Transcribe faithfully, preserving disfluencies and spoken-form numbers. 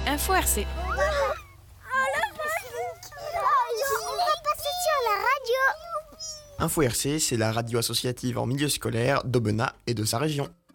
Info R C. On va passer sur la radio. Info R C, c'est la radio associative en milieu scolaire d'Aubenas et de sa région.